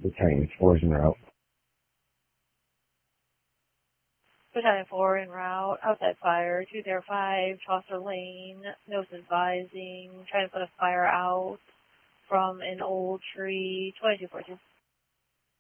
Battalion 4 is en route. Battalion 4 en route, outside fire, 205, Chaucer Lane, nose advising, trying to put a fire out from an old tree, 2242.